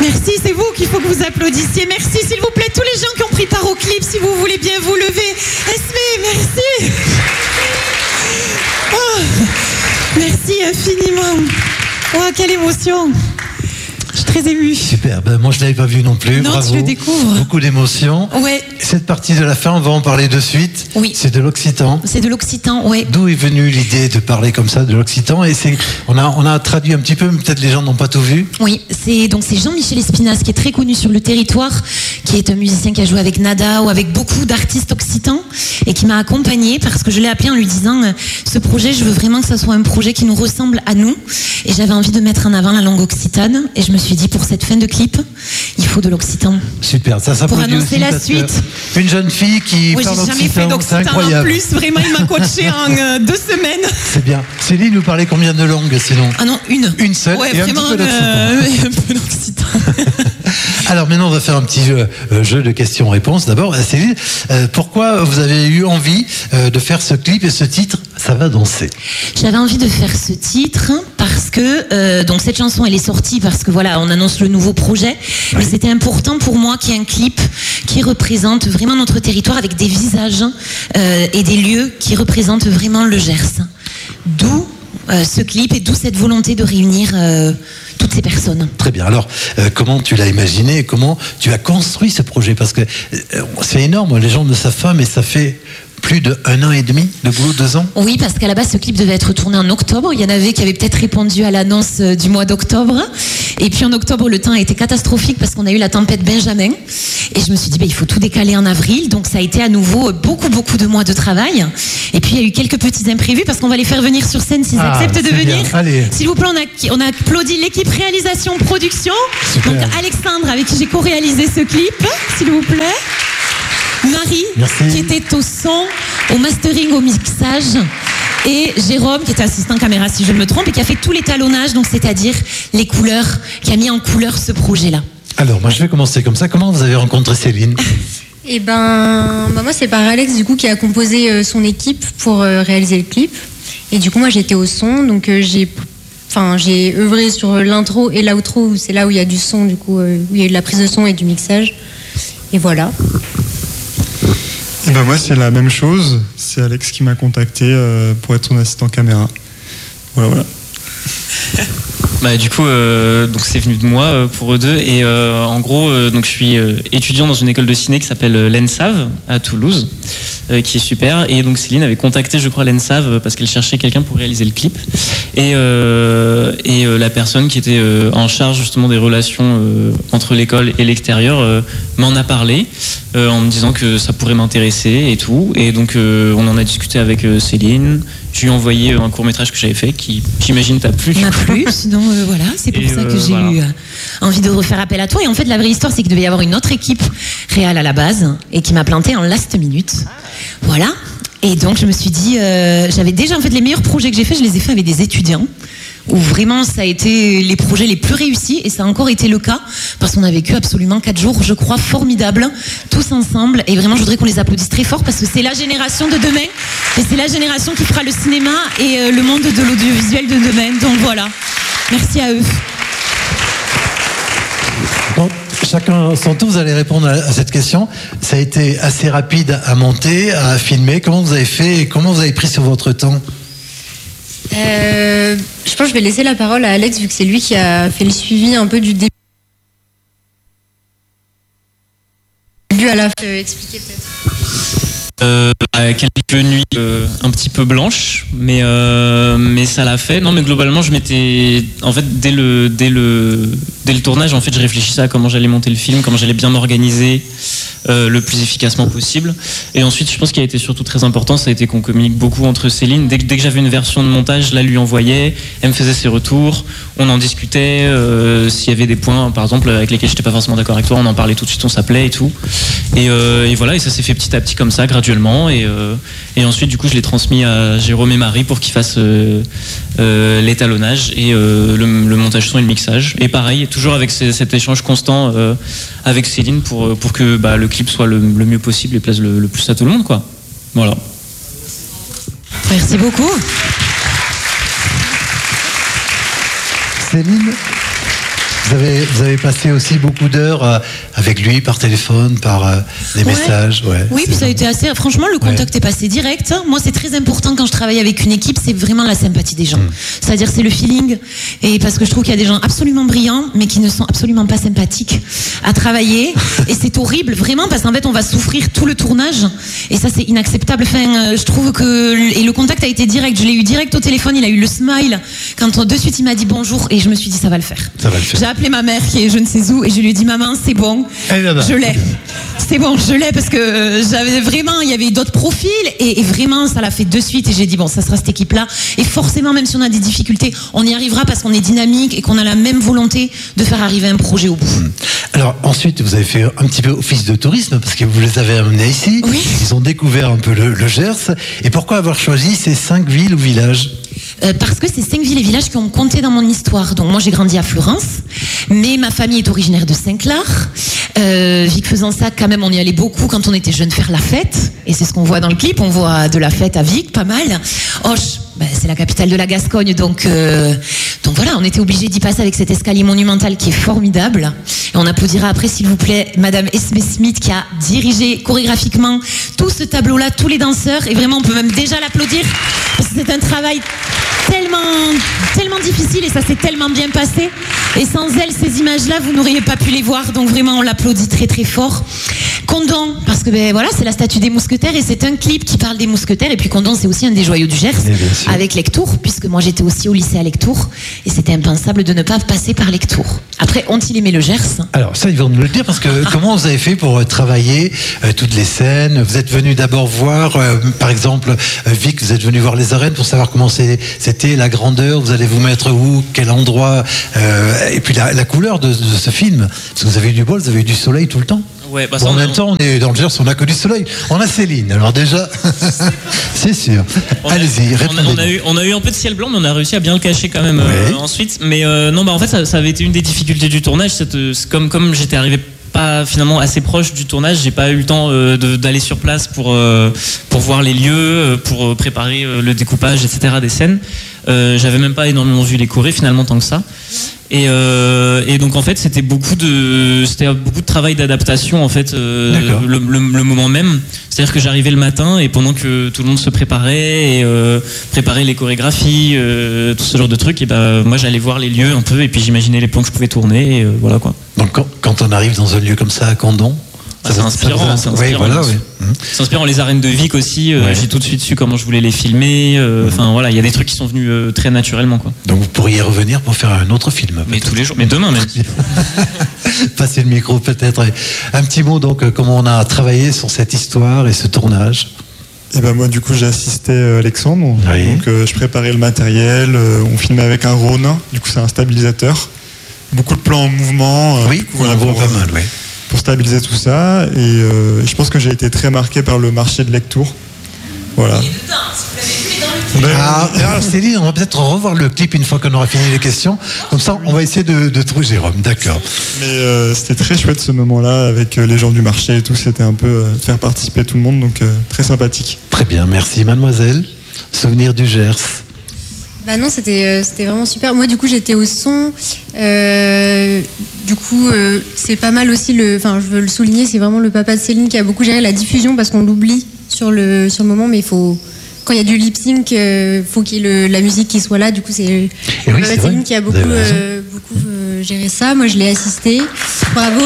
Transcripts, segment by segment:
Merci, c'est vous qu'il faut que vous applaudissiez. Merci, s'il vous plaît, tous les gens qui ont pris part au clip, si vous voulez bien vous lever. Esmé, merci. Oh, merci infiniment. Oh, quelle émotion. Je suis très émue. Super, moi je ne l'avais pas vu non plus. Non, bravo. tu le découvres. Beaucoup d'émotions. Ouais. Cette partie de la fin, on va en parler de suite. Oui. C'est de l'occitan. C'est de l'occitan, ouais. D'où est venue l'idée de parler comme ça de l'occitan? Et on a traduit un petit peu, mais peut-être les gens n'ont pas tout vu. Oui, c'est Jean-Michel Espinas qui est très connu sur le territoire, qui est un musicien qui a joué avec Nada ou avec beaucoup d'artistes occitans et qui m'a accompagnée parce que je l'ai appelé en lui disant ce projet, je veux vraiment que ça soit un projet qui nous ressemble à nous. Et j'avais envie de mettre en avant la langue occitane et je me suis dit pour cette fin de clip, il faut de l'occitan. Super, ça pour annoncer aussi la suite. Une jeune fille qui oui, parle j'ai jamais fait d'occitan en plus. Vraiment, il m'a coaché en 2 semaines. C'est bien. Céline nous parlait combien de langues sinon? Ah non, une. Une seule. Ouais, et vraiment, un petit peu d'occitan. Alors maintenant, on va faire un petit jeu de questions-réponses. D'abord, Céline, pourquoi vous avez eu envie de faire ce clip et ce titre Ça va danser? J'avais envie de faire ce titre parce que donc cette chanson elle est sortie parce que voilà on annonce le nouveau projet, oui. Mais c'était important pour moi qu'il y ait un clip qui représente vraiment notre territoire avec des visages et des lieux qui représentent vraiment le Gers. D'où ce clip et d'où cette volonté de réunir toutes ces personnes. Très bien. Alors, comment tu l'as imaginé et comment tu as construit ce projet? Parce que c'est énorme, les gens ne savent pas, mais ça fait plus d'1 an et demi de boulot, 2 ans? Oui, parce qu'à la base, ce clip devait être tourné en octobre. Il y en avait qui avaient peut-être répondu à l'annonce du mois d'octobre. Et puis en octobre, le temps a été catastrophique parce qu'on a eu la tempête Benjamin. Et je me suis dit, il faut tout décaler en avril. Donc ça a été à nouveau beaucoup de mois de travail. Et puis il y a eu quelques petits imprévus parce qu'on va les faire venir sur scène s'ils acceptent de venir. S'il vous plaît, on a applaudi l'équipe réalisation production. Super. Donc Alexandre, avec qui j'ai co-réalisé ce clip, s'il vous plaît. Marie, merci. Qui était au son, au mastering, au mixage, et Jérôme, qui était assistant caméra, si je ne me trompe, et qui a fait tout l'étalonnage, donc c'est-à-dire les couleurs, qui a mis en couleur ce projet-là. Alors, moi, je vais commencer comme ça. Comment vous avez rencontré Céline? Eh ben, moi, c'est par Alex, du coup, qui a composé son équipe pour réaliser le clip. Et du coup, moi, j'étais au son, donc j'ai œuvré sur l'intro et l'outro, c'est là où il y a du son, du coup, où il y a eu de la prise de son et du mixage. Et voilà. Et ben moi c'est la même chose, c'est Alex qui m'a contacté pour être son assistant caméra. Voilà. Du coup, donc c'est venu de moi pour eux deux et en gros, donc je suis étudiant dans une école de ciné qui s'appelle l'ENSAV à Toulouse, qui est super. Et donc Céline avait contacté, je crois, l'ENSAV parce qu'elle cherchait quelqu'un pour réaliser le clip. Et la personne qui était en charge justement des relations entre l'école et l'extérieur m'en a parlé en me disant que ça pourrait m'intéresser et tout. Et donc on en a discuté avec Céline. Je lui ai envoyé un court-métrage que j'avais fait qui, j'imagine, t'a plu. M'a plu, sinon voilà, c'est pour ça que j'ai eu envie de refaire appel à toi. Et en fait, la vraie histoire, c'est qu'il devait y avoir une autre équipe réelle à la base et qui m'a planté en last minute. Voilà. Et donc, je me suis dit, j'avais déjà, en fait, les meilleurs projets que j'ai faits, je les ai faits avec des étudiants. Où vraiment ça a été les projets les plus réussis et ça a encore été le cas parce qu'on a vécu absolument 4 jours, je crois, formidables, tous ensemble. Et vraiment, je voudrais qu'on les applaudisse très fort parce que c'est la génération de demain et c'est la génération qui fera le cinéma et le monde de l'audiovisuel de demain. Donc voilà, merci à eux. Bon, chacun son tour, vous allez répondre à cette question. Ça a été assez rapide à monter, à filmer. Comment vous avez fait et comment vous avez pris sur votre temps? Je pense que je vais laisser la parole à Alex vu que c'est lui qui a fait le suivi un peu du début à la fin. Expliquer peut-être. Quelques nuits un petit peu blanches, mais ça l'a fait. Non, mais globalement, je m'étais, en fait, dès le tournage, en fait, je réfléchissais à comment j'allais monter le film, comment j'allais bien m'organiser le plus efficacement possible. Et ensuite, je pense qu'il a été surtout très important, ça a été qu'on communique beaucoup entre Céline. Dès que j'avais une version de montage, je la lui envoyais, elle me faisait ses retours, on en discutait. S'il y avait des points, par exemple, avec lesquels j'étais pas forcément d'accord avec toi, on en parlait tout de suite, on s'appelait et tout. Et voilà, et ça s'est fait petit à petit comme ça, graduellement. Et ensuite, du coup, je l'ai transmis à Jérôme et Marie pour qu'ils fassent l'étalonnage et le montage son et le mixage. Et pareil, toujours avec cet échange constant avec Céline pour que le clip soit le mieux possible et plaise le plus à tout le monde, quoi. Voilà. Merci beaucoup. Céline, Vous avez passé aussi beaucoup d'heures avec lui par téléphone, par des messages. Ouais, oui, puis ça a été assez. Franchement, le contact est passé direct. Moi, c'est très important quand je travaille avec une équipe, c'est vraiment la sympathie des gens. C'est-à-dire, c'est le feeling. Et parce que je trouve qu'il y a des gens absolument brillants, mais qui ne sont absolument pas sympathiques à travailler. Et c'est horrible, vraiment, parce qu'en fait, on va souffrir tout le tournage. Et ça, c'est inacceptable. Enfin, je trouve que. Et le contact a été direct. Je l'ai eu direct au téléphone. Il a eu le smile. Quand de suite, il m'a dit bonjour. Et je me suis dit, ça va le faire. Ça va le faire. J'ai appelé ma mère qui est je ne sais où. Et je lui ai dit, maman, c'est bon. Je l'ai. C'est bon, je l'ai parce que j'avais vraiment, il y avait d'autres profils et vraiment ça l'a fait de suite et j'ai dit bon ça sera cette équipe-là et forcément même si on a des difficultés, on y arrivera parce qu'on est dynamique et qu'on a la même volonté de faire arriver un projet au bout. Alors ensuite vous avez fait un petit peu office de tourisme parce que vous les avez amenés ici, oui. Ils ont découvert un peu le Gers et pourquoi avoir choisi ces 5 villes ou villages? Parce que c'est 5 villes et villages qui ont compté dans mon histoire. Donc moi j'ai grandi à Fleurance, mais ma famille est originaire de Saint-Clar. Vic faisant ça, quand même, on y allait beaucoup quand on était jeunes faire la fête. Et c'est ce qu'on voit dans le clip. On voit de la fête à Vic, pas mal. Auch, c'est la capitale de la Gascogne, donc voilà, on était obligés d'y passer avec cet escalier monumental qui est formidable. Et on applaudira après, s'il vous plaît, Madame Esme Smith qui a dirigé chorégraphiquement tout ce tableau-là, tous les danseurs. Et vraiment, on peut même déjà l'applaudir parce que c'est un travail tellement difficile et ça s'est tellement bien passé. Et sans elle, ces images-là, vous n'auriez pas pu les voir. Donc vraiment, on l'applaudit très très fort. Condon, parce que voilà, c'est la statue des mousquetaires et c'est un clip qui parle des mousquetaires. Et puis Condon, c'est aussi un des joyaux du Gers avec Lectoure, puisque moi j'étais aussi au lycée à Lectoure et c'était impensable de ne pas passer par Lectoure. Après, ont-ils aimé le Gers? Alors ça, ils vont nous le dire parce que comment vous avez fait pour travailler toutes les scènes? Vous êtes venu d'abord voir, par exemple, Vic, vous êtes venu voir les arènes pour savoir comment c'était, la grandeur, vous allez vous mettre où, quel endroit, et puis la couleur de ce film. Parce que vous avez eu du bol, vous avez eu du soleil tout le temps. Ouais, bah bon, en même temps, on est dans le Gers, on n'a que du soleil. On a Céline, alors déjà, c'est sûr. Allez-y, répondez. On a eu un peu de ciel blanc, mais on a réussi à bien le cacher quand même ensuite. Mais non, en fait, ça avait été une des difficultés du tournage. Comme j'étais arrivé pas finalement assez proche du tournage, j'ai pas eu le temps d'aller sur place pour voir les lieux, pour préparer le découpage, etc. des scènes. J'avais même pas énormément vu les chorés finalement tant que ça. Et donc en fait c'était beaucoup de travail d'adaptation en fait le moment même. C'est-à-dire que j'arrivais le matin et pendant que tout le monde se préparait et préparait les chorégraphies, tout ce genre de trucs, et moi j'allais voir les lieux un peu et puis j'imaginais les plans que je pouvais tourner et voilà quoi. Donc quand on arrive dans un lieu comme ça à Condon, c'est inspirant. Oui, voilà, oui. C'est inspirant. Les arènes de Vic aussi, j'ai tout de suite su comment je voulais les filmer. Enfin voilà, il y a des trucs qui sont venus très naturellement quoi. Donc vous pourriez revenir pour faire un autre film. Mais tous les jours, mais demain même. Passer le micro peut-être. Un petit mot donc comment on a travaillé sur cette histoire et ce tournage. Et moi du coup j'ai assisté Alexandre. Oui. Donc je préparais le matériel. On filmait avec un Ronin. Du coup c'est un stabilisateur. Beaucoup de plans en mouvement. Oui, on en voit pas mal, oui. Pour stabiliser tout ça et je pense que j'ai été très marqué par le marché de Lectoure. Voilà. Alors Céline, on va peut-être revoir le clip une fois qu'on aura fini les questions. Comme ça, on va essayer de trouver Jérôme. D'accord. Mais c'était très chouette ce moment-là avec les gens du marché et tout. C'était un peu faire participer tout le monde, donc très sympathique. Très bien, merci mademoiselle. Souvenir du Gers. Non, c'était vraiment super. Moi, du coup, j'étais au son. Du coup, c'est pas mal aussi je veux le souligner, c'est vraiment le papa de Céline qui a beaucoup géré la diffusion parce qu'on l'oublie sur le moment, mais quand il y a du lip sync, faut qu'il y ait la musique qui soit là. Du coup, c'est le papa de Céline qui a beaucoup géré ça. Moi, je l'ai assisté. Bravo.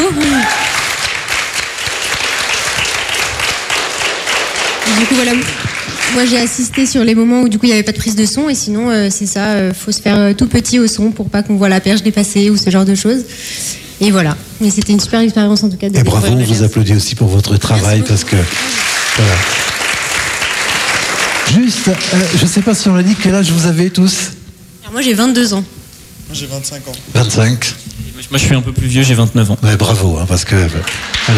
Et du coup, voilà. Moi, j'ai assisté sur les moments où du coup il n'y avait pas de prise de son et sinon c'est ça, faut se faire tout petit au son pour pas qu'on voit la perche dépasser ou ce genre de choses. Et voilà. Mais c'était une super expérience en tout cas. Et bravo, on vous applaudit aussi pour votre travail parce que voilà. Juste, je sais pas si on l'a dit, quel âge vous avez tous? Alors moi j'ai 22 ans. Moi j'ai 25 ans. 25. Moi je suis un peu plus vieux, j'ai 29 ans. Ouais, bravo, parce que voilà.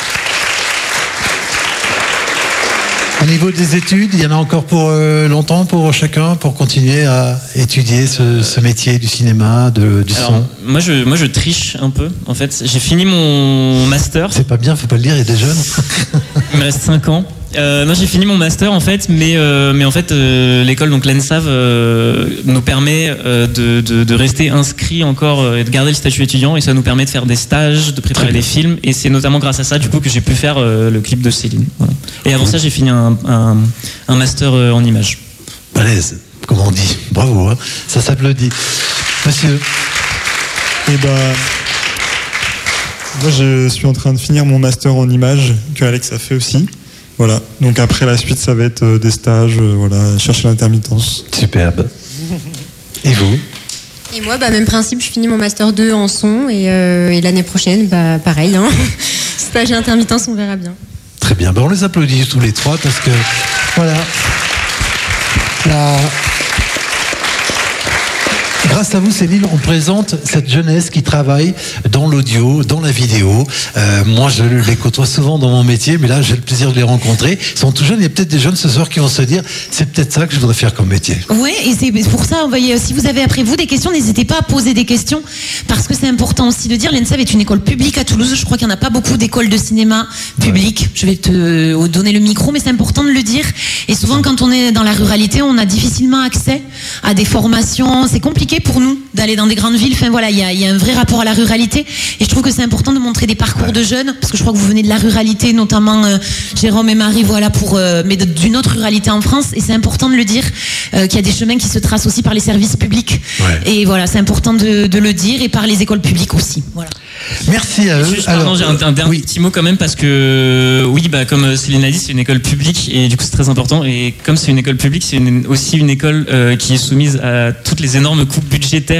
Au niveau des études, il y en a encore pour longtemps pour chacun, pour continuer à étudier ce métier du cinéma, du son. Moi je triche un peu, en fait. J'ai fini mon master. C'est pas bien, faut pas le dire, il y a des jeunes. Il me reste 5 ans. Non, j'ai fini mon master en fait, mais en fait l'école donc l'ENSAV nous permet de rester inscrit encore et de garder le statut étudiant, et ça nous permet de faire des stages, de préparer des films, et c'est notamment grâce à ça du coup que j'ai pu faire le clip de Céline. Voilà. Et avant ça j'ai fini un master en images. Balèze, comme on dit. Bravo, hein. Ça s'applaudit. Monsieur. Et moi je suis en train de finir mon master en images que Alex a fait aussi. Voilà. Donc après la suite ça va être des stages, voilà, chercher l'intermittence. Superbe. Et vous? Et moi, même principe, je finis mon master 2 en son et l'année prochaine, pareil. Hein. Stage et intermittence, on verra bien. Très bien. On les applaudit tous les trois parce que voilà. Grâce à vous, Céline, on présente cette jeunesse qui travaille dans l'audio, dans la vidéo. Moi, je les côtoie souvent dans mon métier, mais là, j'ai le plaisir de les rencontrer. Ils sont tout jeunes. Il y a peut-être des jeunes ce soir qui vont se dire, c'est peut-être ça que je voudrais faire comme métier. Oui, et c'est pour ça, si vous avez après vous des questions, n'hésitez pas à poser des questions, parce que c'est important aussi de dire, l'ENSAV est une école publique à Toulouse. Je crois qu'il n'y en a pas beaucoup d'écoles de cinéma publiques. Ouais. Je vais te donner le micro, mais c'est important de le dire. Et souvent, quand on est dans la ruralité, on a difficilement accès à des formations. C'est compliqué pour nous d'aller dans des grandes villes. Enfin voilà, il y a un vrai rapport à la ruralité, et je trouve que c'est important de montrer des parcours de jeunes, parce que je crois que vous venez de la ruralité, notamment Jérôme et Marie, voilà, mais d'une autre ruralité en France, et c'est important de le dire, qu'il y a des chemins qui se tracent aussi par les services publics. Ouais. Et voilà, c'est important de le dire, et par les écoles publiques aussi. Voilà. Merci à eux. Alors, j'ai un dernier petit mot quand même, parce que comme Céline l'a dit, c'est une école publique, et du coup c'est très important, et comme c'est une école publique, c'est aussi une école qui est soumise à toutes les énormes coupes budgétaires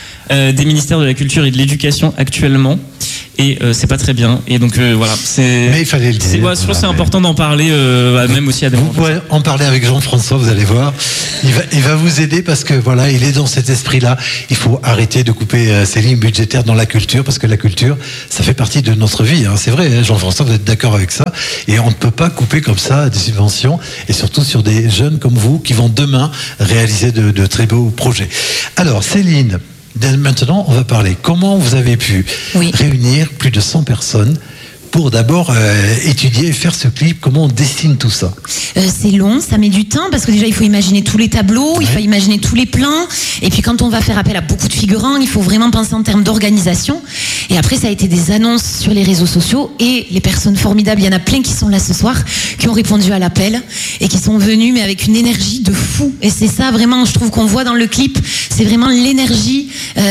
des ministères de la Culture et de l'Éducation actuellement, et c'est pas très bien, et donc voilà, mais il fallait le dire. Je pense que c'est important d'en parler, même aussi à des Vous pourrez en parler avec Jean-François, vous allez voir, il va vous aider, parce que voilà, il est dans cet esprit-là. Il faut arrêter de couper ces lignes budgétaires dans la culture, parce que la culture, ça fait partie de notre vie, hein. C'est vrai, hein, Jean-François, vous êtes d'accord avec ça, et on ne peut pas couper comme ça des subventions, et surtout sur des jeunes comme vous qui vont demain réaliser de très beaux projets. Alors Céline, maintenant, on va parler. Comment vous avez pu réunir plus de 100 personnes pour d'abord étudier et faire ce clip? Comment on dessine tout ça? C'est long, ça met du temps, parce que déjà il faut imaginer tous les tableaux, il faut imaginer tous les plans, et puis quand on va faire appel à beaucoup de figurants, il faut vraiment penser en termes d'organisation. Et après, ça a été des annonces sur les réseaux sociaux, et les personnes formidables, il y en a plein qui sont là ce soir, qui ont répondu à l'appel et qui sont venus, mais avec une énergie de fou. Et c'est ça vraiment, je trouve qu'on voit dans le clip, c'est vraiment l'énergie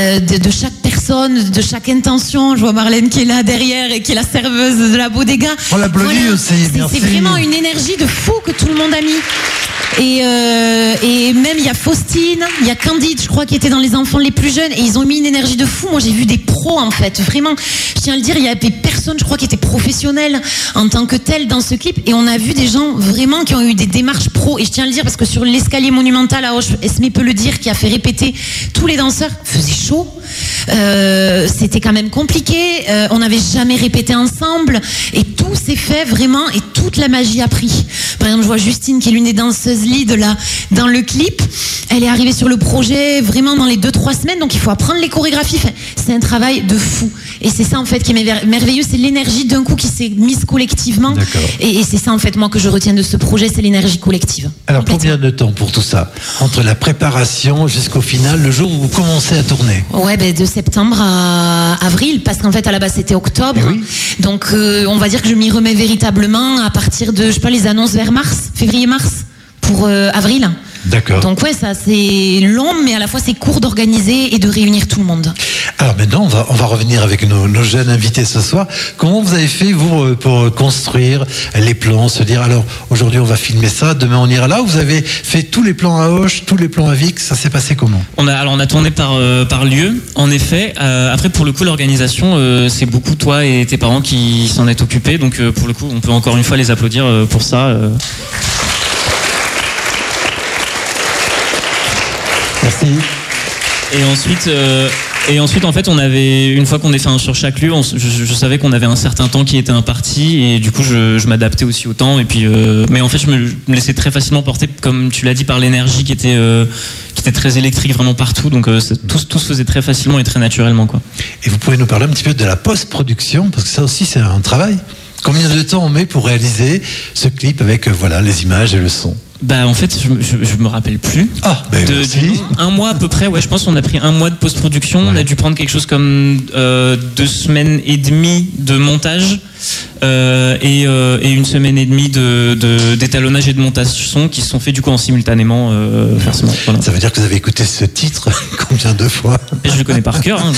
de chaque personne, de chaque intention. Je vois Marlène qui est là derrière et qui est la serveuse de la bodega. On l'applaudit aussi. C'est vraiment une énergie de fou que tout le monde a mis. Et même il y a Faustine, il y a Candide, je crois, qui était dans les enfants les plus jeunes, et ils ont mis une énergie de fou. Moi j'ai vu des pros en fait, vraiment, je tiens à le dire, il y a des personnes, je crois, qui étaient professionnelles en tant que telles dans ce clip, et on a vu des gens vraiment qui ont eu des démarches pros. Et je tiens à le dire parce que sur l'escalier monumental à Auch, Esmé peut le dire, qui a fait répéter tous les danseurs, faisait chaud, c'était quand même compliqué, on n'avait jamais répété ensemble, et tout s'est fait vraiment, et toute la magie a pris. Par exemple, je vois Justine, qui est l'une des danseuses lead là, dans le clip, elle est arrivée sur le projet vraiment dans les 2-3 semaines, donc il faut apprendre les chorégraphies. Enfin, c'est un travail de fou, et c'est ça en fait qui est merveilleux, c'est l'énergie d'un coup qui s'est mise collectivement, et c'est ça en fait moi que je retiens de ce projet, c'est l'énergie collective. Alors combien de temps pour tout ça, entre la préparation jusqu'au final, le jour où vous commencez à tourner? Ouais, de septembre à avril, parce qu'en fait à la base c'était octobre, donc on va dire que je m'y remets véritablement à partir de, je sais pas, les annonces vers février-mars pour avril. D'accord. Donc ouais, ça c'est long, mais à la fois c'est court d'organiser et de réunir tout le monde. Alors maintenant, on va revenir avec nos jeunes invités ce soir. Comment vous avez fait, vous, pour construire les plans, se dire, alors aujourd'hui on va filmer ça, demain on ira là? Vous avez fait tous les plans à Auch, tous les plans à Vic, ça s'est passé comment? On a tourné par lieu, en effet. Après, pour le coup, l'organisation, c'est beaucoup toi et tes parents qui s'en êtes occupés, donc pour le coup, on peut encore une fois les applaudir pour ça. Merci. Et ensuite, en fait, une fois qu'on est fait sur chaque lieu, je savais qu'on avait un certain temps qui était imparti, et du coup, je m'adaptais aussi au temps. Et puis, mais en fait, je me laissais très facilement porter, comme tu l'as dit, par l'énergie qui était très électrique vraiment partout. Donc, tout se faisait très facilement et très naturellement, quoi. Et vous pouvez nous parler un petit peu de la post-production, parce que ça aussi, c'est un travail. Combien de temps on met pour réaliser ce clip avec les images et le son? Bah en fait je me rappelle plus. Ah ben merci. Un mois à peu près, ouais, je pense qu'on a pris un mois de post-production, on a dû prendre quelque chose comme 2 semaines et demie de montage et 1 semaine et demie d'étalonnage et de montage son qui se sont faits du coup en simultanément forcément. Voilà. Ça veut dire que vous avez écouté ce titre combien de fois? Je le connais par cœur.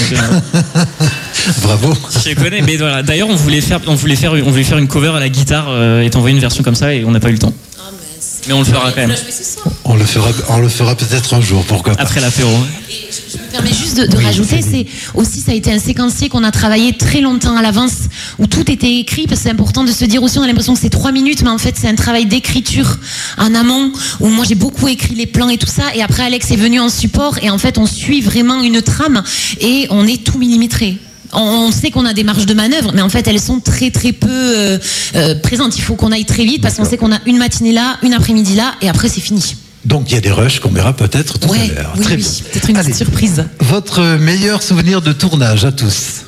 Bravo. Je le connais, mais voilà. D'ailleurs on voulait faire une cover à la guitare et t'envoyer une version comme ça et on n'a pas eu le temps. Mais on le fera quand même. On le fera peut-être un jour, pourquoi pas. Après l'apéro. Je me permets juste de rajouter, c'est aussi, ça a été un séquencier qu'on a travaillé très longtemps à l'avance, où tout était écrit, parce que c'est important de se dire aussi, on a l'impression que c'est 3 minutes, mais en fait c'est un travail d'écriture en amont, où moi j'ai beaucoup écrit les plans et tout ça, et après Alex est venu en support, et en fait on suit vraiment une trame, et on est tout millimétré. On sait qu'on a des marges de manœuvre, mais en fait elles sont très très peu présentes. Il faut qu'on aille très vite parce qu'on sait qu'on a une matinée là, une après-midi là, et après c'est fini. Donc il y a des rushs qu'on verra peut-être tout à l'heure. Oui, peut-être une petite surprise. Votre meilleur souvenir de tournage à tous?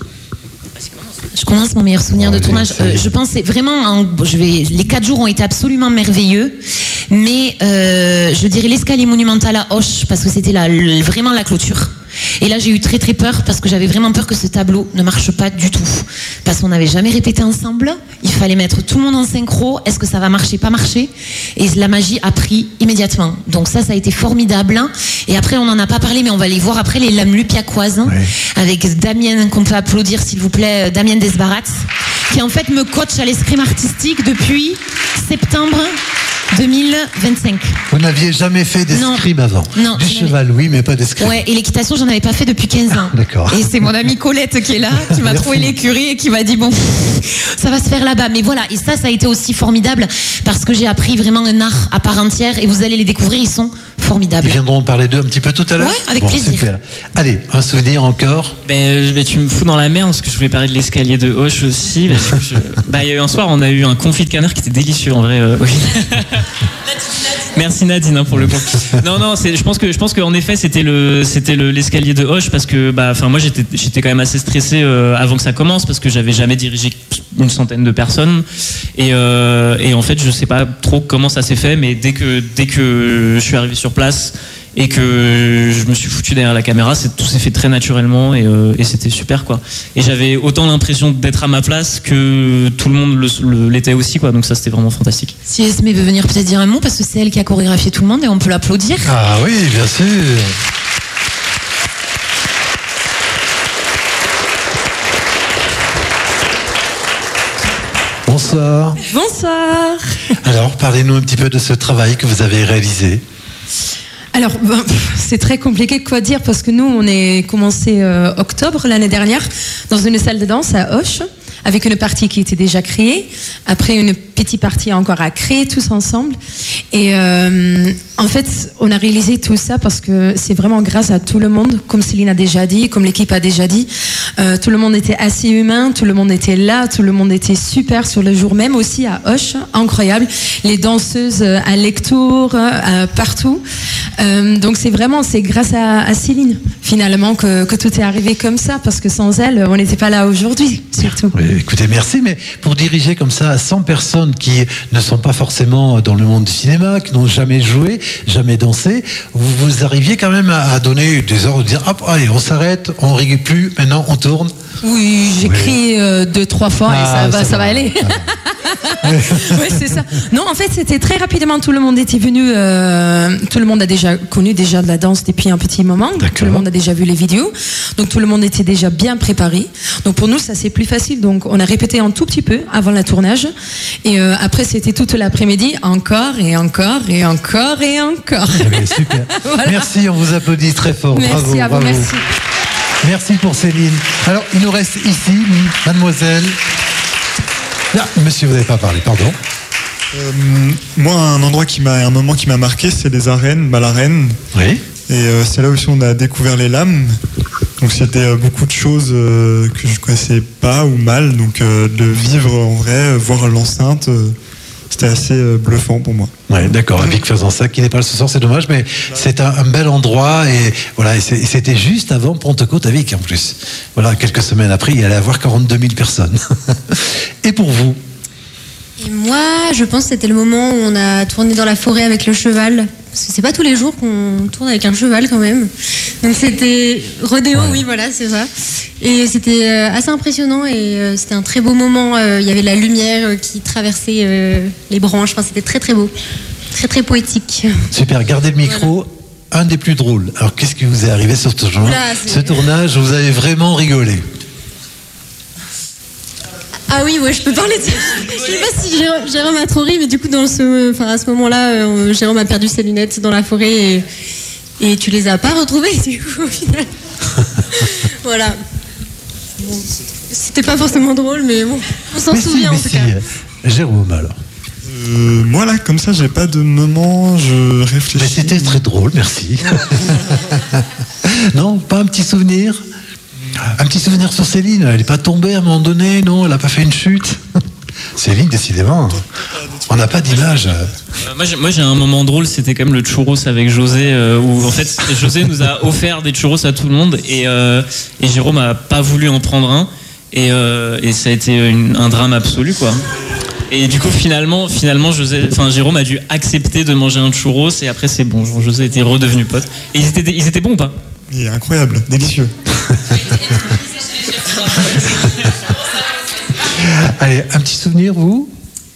Je commence mon meilleur souvenir de tournage. Je pense c'est vraiment, les 4 jours ont été absolument merveilleux, mais je dirais l'escalier monumental à Auch parce que c'était vraiment la clôture. Et là j'ai eu très très peur parce que j'avais vraiment peur que ce tableau ne marche pas du tout parce qu'on n'avait jamais répété ensemble, il fallait mettre tout le monde en synchro, est-ce que ça va marcher, pas marcher, et la magie a pris immédiatement, donc ça a été formidable. Et après on n'en a pas parlé mais on va les voir après, les lames lupiacoises avec Damien, qu'on peut applaudir s'il vous plaît, Damien Desbarats, qui en fait me coach à l'escrime artistique depuis septembre 2025. Vous n'aviez jamais fait d'escrime avant? Non. Du cheval, oui, mais pas d'escrime. Ouais, et l'équitation, j'en avais pas fait depuis 15 ans. D'accord. Et c'est mon amie Colette qui est là, qui m'a trouvé l'écurie et qui m'a dit, bon, ça va se faire là-bas. Mais voilà, et ça a été aussi formidable parce que j'ai appris vraiment un art à part entière et vous allez les découvrir, ils sont formidables. Ils viendront parler d'eux un petit peu tout à l'heure? Ouais, avec plaisir. Super. Allez, un souvenir encore? Tu me fous dans la merde parce que je voulais parler de l'escalier de Auch aussi. Parce que il y a eu un soir, on a eu un confit de canard qui était délicieux en vrai. Oui. Merci Nadine pour le coup. Non, je pense qu'en effet c'était l'escalier de Auch parce que moi j'étais quand même assez stressé avant que ça commence parce que j'avais jamais dirigé une centaine de personnes et en fait je sais pas trop comment ça s'est fait, mais dès que je suis arrivé sur place et que je me suis foutu derrière la caméra, tout s'est fait très naturellement et c'était super quoi. Et j'avais autant l'impression d'être à ma place que tout le monde l'était aussi quoi. Donc ça c'était vraiment fantastique. Si Esme veut venir peut-être dire un mot parce que c'est elle qui a chorégraphié tout le monde et on peut l'applaudir. Ah oui, bien sûr. Bonsoir. Bonsoir. Alors, parlez-nous un petit peu de ce travail que vous avez réalisé. Alors, c'est très compliqué quoi dire parce que nous, on est commencé octobre l'année dernière dans une salle de danse à Auch avec une partie qui était déjà créée, après une petite partie encore à créer tous ensemble. Et en fait, on a réalisé tout ça parce que c'est vraiment grâce à tout le monde, comme Céline a déjà dit, comme l'équipe a déjà dit. Tout le monde était assez humain, tout le monde était là, tout le monde était super sur le jour même aussi à Auch, incroyable. Les danseuses à Lectour, partout. Donc c'est grâce à Céline finalement que tout est arrivé comme ça, parce que sans elle, on n'était pas là aujourd'hui, surtout. Oui, écoutez, merci, mais pour diriger comme ça 100 personnes qui ne sont pas forcément dans le monde du cinéma, qui n'ont jamais joué, jamais dansé, vous arriviez quand même à donner des ordres, de dire hop, allez, on s'arrête, on rigole plus, maintenant on tourne. Oui, j'écris 2-3 fois et ça va aller. Oui, c'est ça. Non, en fait, c'était très rapidement. Tout le monde était venu. Tout le monde a déjà connu de la danse depuis un petit moment. Tout le monde a déjà vu les vidéos. Donc, tout le monde était déjà bien préparé. Donc, pour nous, ça c'est plus facile. Donc, on a répété un tout petit peu avant le tournage. Et après, c'était toute l'après-midi, encore et encore et encore et encore. Oui, super. Voilà. Merci, on vous applaudit très fort. Merci à vous, bravo. merci. Merci pour Céline. Alors, il nous reste ici, mademoiselle. Ah, monsieur, vous n'avez pas parlé, pardon. Moi, un moment qui m'a marqué, c'est les arènes, l'arène. Oui. Et c'est là aussi on a découvert les lames. Donc c'était beaucoup de choses que je connaissais pas ou mal. Donc de vivre en vrai, voir l'enceinte, c'était assez bluffant pour moi. Ouais, d'accord. Vic Fezensac qui n'est pas là ce soir, c'est dommage, mais c'est un bel endroit et voilà. Et c'était juste avant Pentecôte à Vic en plus. Voilà, quelques semaines après, il y allait avoir 42 000 personnes. Et pour vous? Et moi, je pense que c'était le moment où on a tourné dans la forêt avec le cheval. Parce que c'est pas tous les jours qu'on tourne avec un cheval quand même. Donc c'était rodéo, oui, voilà, c'est ça. Et c'était assez impressionnant et c'était un très beau moment. Il y avait la lumière qui traversait les branches. Enfin, c'était très très beau, très très poétique. Super, gardez le micro. Voilà. Un des plus drôles. Alors, qu'est-ce qui vous est arrivé sur ce tournage? Vous avez vraiment rigolé. Ah oui, ouais, je peux parler de ça. Je sais pas si Jérôme a trop ri, mais du coup, à ce moment-là, Jérôme a perdu ses lunettes dans la forêt et tu les as pas retrouvées, du coup, au final. Voilà. Bon, c'était pas forcément drôle, mais bon, on s'en souvient en tout cas. Jérôme, alors. Moi là, comme ça, j'ai pas de moment, je réfléchis. Mais c'était très drôle, merci. Non, pas un petit souvenir? Un petit souvenir sur Céline, elle n'est pas tombée à un moment donné, non, elle n'a pas fait une chute. Céline, décidément, on n'a pas d'image. Moi j'ai un moment drôle, c'était quand même le churros avec José, où en fait José nous a offert des churros à tout le monde et Jérôme n'a pas voulu en prendre un et ça a été un drame absolu, quoi. Et du coup, finalement, Jérôme a dû accepter de manger un churros et après c'est bon, José était redevenu pote. Et ils étaient bons ou pas? Il est incroyable, délicieux. Allez, un petit souvenir, vous?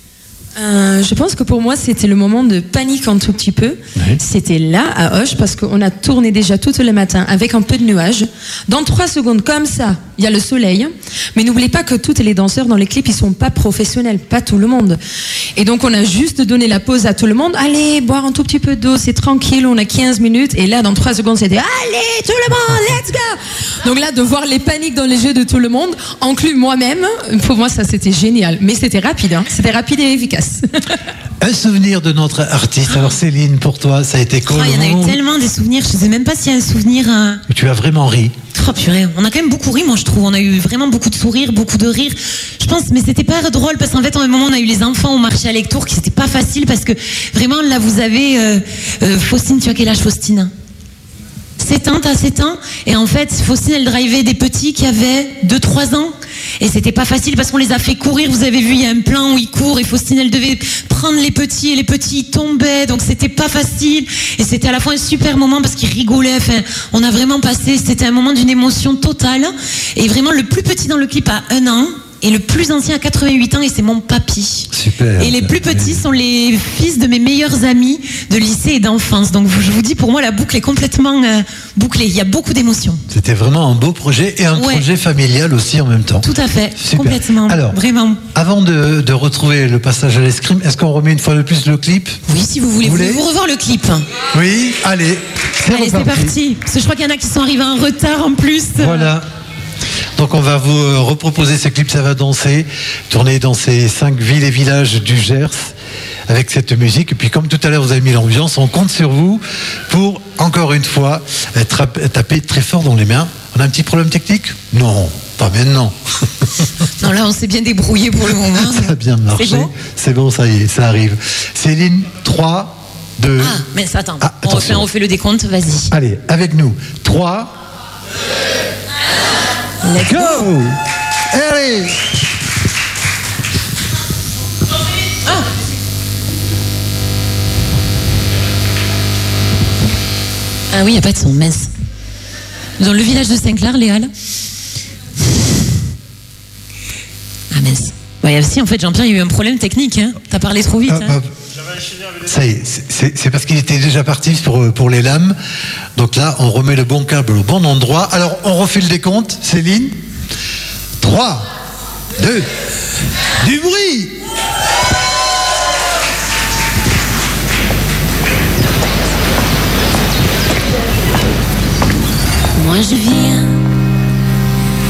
Je pense que pour moi, c'était le moment de panique un tout petit peu. Oui. C'était là, à Auch, parce qu'on a tourné déjà tout le matin avec un peu de nuages. Dans 3 secondes, comme ça, il y a le soleil. Mais n'oubliez pas que tous les danseurs dans les clips, ils sont pas professionnels, pas tout le monde. Et donc, on a juste donné la pause à tout le monde. Allez, boire un tout petit peu d'eau, c'est tranquille, on a 15 minutes. Et là, dans 3 secondes, c'était allez, tout le monde, let's go! Donc là, de voir les paniques dans les yeux de tout le monde, inclus moi-même, pour moi, ça, c'était génial. Mais c'était rapide, hein. C'était rapide et efficace. Un souvenir de notre artiste. Alors Céline, pour toi, ça a été quoi? Il y en a eu tellement des souvenirs, je ne sais même pas s'il y a un souvenir... Tu as vraiment ri? Oh purée, on a quand même beaucoup ri, moi je trouve. On a eu vraiment beaucoup de sourires, beaucoup de rires. Je pense, mais c'était pas drôle parce qu'en fait, à un moment, on a eu les enfants au marché à Lectoure, qui c'était pas facile parce que vraiment, là, vous avez... Faustine, tu as quel âge, Faustine? 7 ans, t'as 7 ans. Et en fait, Faustine, elle drivait des petits qui avaient 2-3 ans. Et c'était pas facile parce qu'on les a fait courir. Vous avez vu, il y a un plan où ils courent et Faustine, elle devait prendre les petits et les petits tombaient. Donc c'était pas facile. Et c'était à la fois un super moment parce qu'ils rigolaient. Enfin, on a vraiment passé, c'était un moment d'une émotion totale. Et vraiment, le plus petit dans le clip a 1 an. Et le plus ancien a 88 ans et c'est mon papy. Super. Et les plus petits sont les fils de mes meilleurs amis de lycée et d'enfance. Donc je vous dis, pour moi, la boucle est complètement bouclée. Il y a beaucoup d'émotions. C'était vraiment un beau projet et un projet familial aussi en même temps. Tout à fait, super. Complètement. Alors, vraiment. Avant de retrouver le passage à l'escrime, est-ce qu'on remet une fois de plus le clip? Oui, si vous voulez. Voulez-vous revoir le clip? Oui, allez. C'est parti. Parce que je crois qu'il y en a qui sont arrivés en retard en plus. Voilà. Donc on va vous reproposer ce clip Ça va danser, tourné dans ces 5 villes et villages du Gers avec cette musique. Et puis comme tout à l'heure vous avez mis l'ambiance, on compte sur vous pour encore une fois taper très fort dans les mains. On a un petit problème technique? Non, pas maintenant. Non, là on s'est bien débrouillé pour le moment. Ça a bien marché. C'est bon, ça y est, ça arrive. Céline, 3, 2... Ah, mais attends, on refait le décompte, vas-y. Allez, avec nous. 3, 2, let's go! Allez! Ah oui, il n'y a pas de son, mince. Dans le village de Saint-Clair, Léal. Ah mince. Ouais, si, en fait, Jean-Pierre, il y a eu un problème technique. Hein. T'as parlé trop vite. Hein. Ça y est, c'est parce qu'il était déjà parti pour les lames. Donc là, on remet le bon câble au bon endroit. Alors, on refait le décompte. Céline, 3, 2, du bruit! Moi, je viens